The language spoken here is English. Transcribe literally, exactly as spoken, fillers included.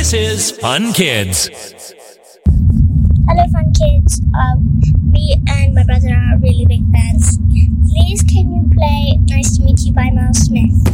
This is Fun Kids. Hello, Fun Kids. Uh, me and my brother are really big fans. Please, can you play Nice to Meet You by Miles Smith?